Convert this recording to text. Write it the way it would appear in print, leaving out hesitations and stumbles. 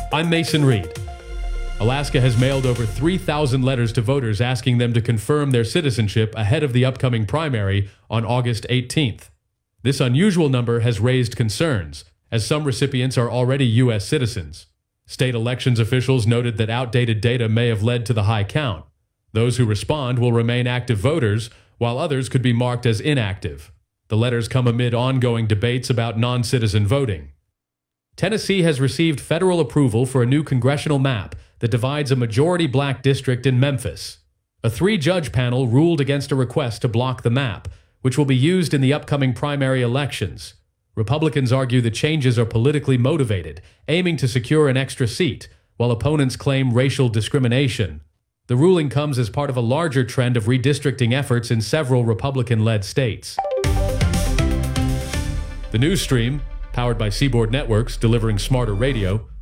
I'm Mason Reed. Alaska has mailed over 3,000 letters to voters asking them to confirm their citizenship ahead of the upcoming primary on August 18th. This unusual number has raised concerns, as some recipients are already U.S. citizens. State elections officials noted that outdated data may have led to the high count. Those who respond will remain active voters, while others could be marked as inactive. The letters come amid ongoing debates about non-citizen voting. Tennessee has received federal approval for a new congressional map that divides a majority black district in Memphis. A 3-judge panel ruled against a request to block the map, which will be used in the upcoming primary elections. Republicans argue the changes are politically motivated, aiming to secure an extra seat, while opponents claim racial discrimination. The ruling comes as part of a larger trend of redistricting efforts in several Republican-led states. The news stream, powered by Seaboard Networks delivering smarter radio,